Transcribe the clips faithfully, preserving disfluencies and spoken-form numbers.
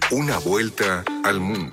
Una vuelta al mundo.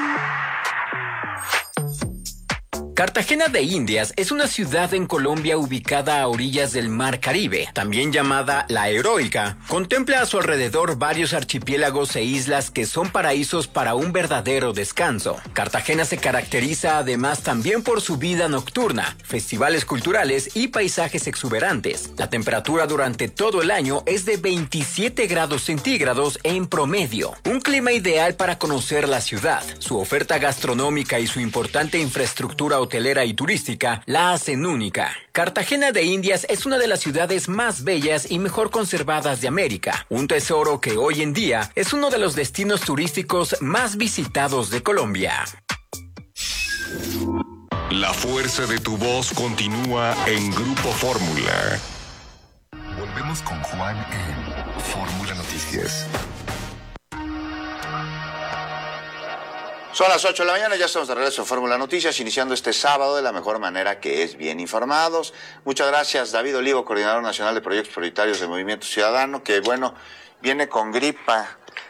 Cartagena de Indias es una ciudad en Colombia ubicada a orillas del Mar Caribe, también llamada La Heroica. Contempla a su alrededor varios archipiélagos e islas que son paraísos para un verdadero descanso. Cartagena se caracteriza además también por su vida nocturna, festivales culturales y paisajes exuberantes. La temperatura durante todo el año es de veintisiete grados centígrados en promedio. Un clima ideal para conocer la ciudad. Su oferta gastronómica y su importante infraestructura hotelera y turística la hacen única. Cartagena de Indias es una de las ciudades más bellas y mejor conservadas de América, un tesoro que hoy en día es uno de los destinos turísticos más visitados de Colombia. La fuerza de tu voz continúa en Grupo Fórmula. Volvemos con Juan en Fórmula Noticias. Son las ocho de la mañana, ya estamos de regreso en Fórmula Noticias, iniciando este sábado de la mejor manera, que es bien informados. Muchas gracias, David Olivo, coordinador nacional de proyectos prioritarios del Movimiento Ciudadano, que bueno, viene con gripa.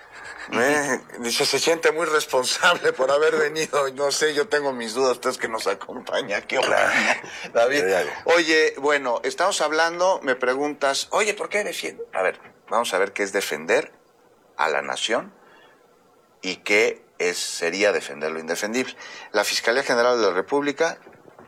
¿Eh? Dice, se siente muy responsable por haber venido. No sé, yo tengo mis dudas, usted es que nos acompaña. Qué horror, David. Oye, bueno, estamos hablando, me preguntas, oye, ¿por qué defiende? A ver, vamos a ver qué es defender a la nación y qué es, sería defender lo indefendible. La Fiscalía General de la República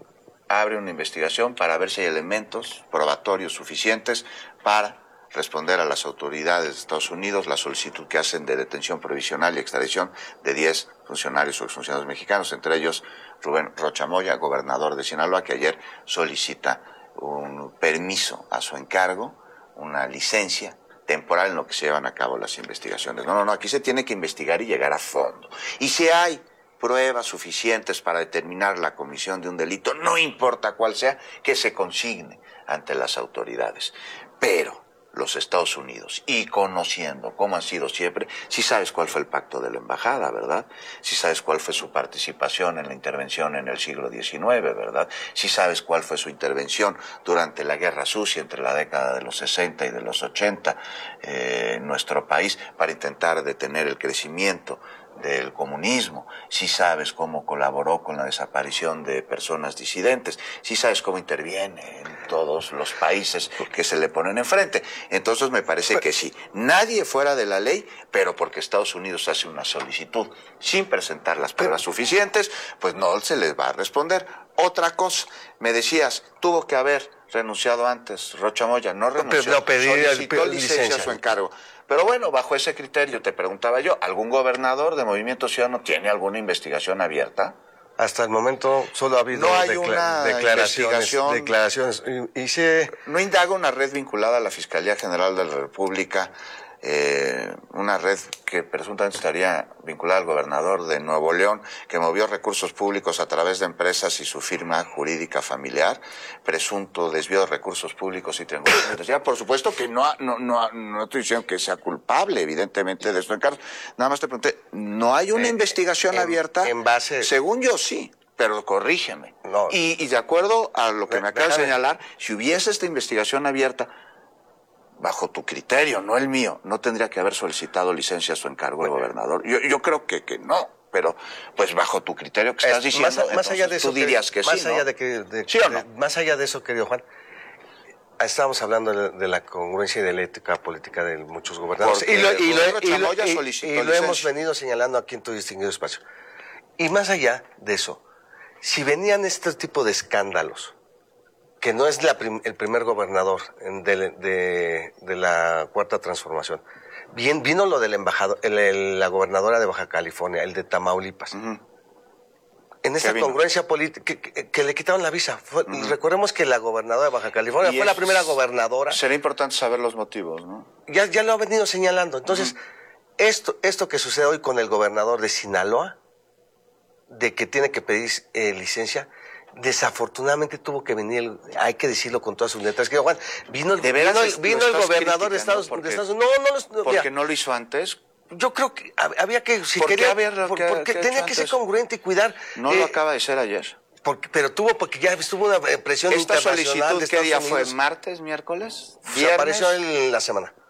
abre una investigación para ver si hay elementos probatorios suficientes para responder a las autoridades de Estados Unidos la solicitud que hacen de detención provisional y extradición de diez funcionarios o exfuncionarios mexicanos, entre ellos Rubén Rocha Moya, gobernador de Sinaloa, que ayer solicita un permiso a su encargo, una licencia temporal en lo que se llevan a cabo las investigaciones. No, no, no, aquí se tiene que investigar y llegar a fondo. Y si hay pruebas suficientes para determinar la comisión de un delito, no importa cuál sea, que se consigne ante las autoridades. Pero los Estados Unidos, y conociendo cómo han sido siempre, sí sabes cuál fue el pacto de la embajada, ¿verdad? Sí sabes cuál fue su participación en la intervención en el siglo diecinueve, ¿verdad? Sí sabes cuál fue su intervención durante la Guerra Sucia entre la década de los sesenta y de los ochenta eh, en nuestro país para intentar detener el crecimiento del comunismo. Sí sabes cómo colaboró con la desaparición de personas disidentes, sí sabes cómo interviene en todos los países que se le ponen enfrente. Entonces me parece que sí, nadie fuera de la ley, pero porque Estados Unidos hace una solicitud sin presentar las pruebas suficientes, pues no se les va a responder. Otra cosa, me decías, tuvo que haber renunciado antes Rocha Moya, no renunció, no, pedí, solicitó pedí, licencia, licencia a su encargo. Pero bueno, bajo ese criterio te preguntaba yo, ¿algún gobernador de Movimiento Ciudadano tiene alguna investigación abierta? Hasta el momento solo ha habido no hay decla una declaraciones, declaraciones. Hice... ¿No indaga una red vinculada a la Fiscalía General de la República, eh, una red que presuntamente estaría vinculada al gobernador de Nuevo León, que movió recursos públicos a través de empresas y su firma jurídica familiar, presunto desvío de recursos públicos y triangulación? Ya, por supuesto que no, no, no, no estoy diciendo que sea culpable, evidentemente, de esto en caso. Nada más te pregunté, ¿no hay una eh, investigación en, abierta? En base... Según yo, sí. Pero corrígeme. No. Y, y de acuerdo a lo que me, me acabas de señalar, si hubiese esta investigación abierta, bajo tu criterio, no el mío, no tendría que haber solicitado licencia a su encargo el gobernador. Yo, yo creo que, que no, pero pues bajo tu criterio que estás es, diciendo, más, más allá de eso, tú dirías que, que más sí, allá ¿no? de que, de, ¿Sí o no? de, más allá de eso, querido Juan, estábamos hablando de, de la congruencia y de la ética política de muchos gobernadores. Porque y lo, y lo, y lo, y, y lo hemos venido señalando aquí en tu distinguido espacio. Y más allá de eso, si venían este tipo de escándalos, que no es la prim el primer gobernador de, de, de la Cuarta Transformación, bien vino lo del embajador, el, el, la gobernadora de Baja California, el de Tamaulipas. Uh-huh. En esta congruencia política, que, que, que le quitaron la visa. Fue, uh-huh. Recordemos que la gobernadora de Baja California fue la primera gobernadora. Será importante saber los motivos, ¿no? Ya, ya lo ha venido señalando. Entonces, uh-huh. esto, esto que sucede hoy con el gobernador de Sinaloa, de que tiene que pedir eh, licencia, desafortunadamente tuvo que venir, hay que decirlo con todas sus letras, que Juan, vino el, vino el, vino el gobernador de Estados Unidos. No, no, no, ¿por qué no lo hizo antes? Yo creo que había que, si ¿Por quería, qué había, por, que, porque que tenía que ser congruente y cuidar. No eh, lo acaba de ser ayer. Porque, pero tuvo, porque ya estuvo una presión ¿Esta internacional solicitud de qué día Unidos. fue? ¿Martes, miércoles? ¿Viernes? Se apareció en la semana.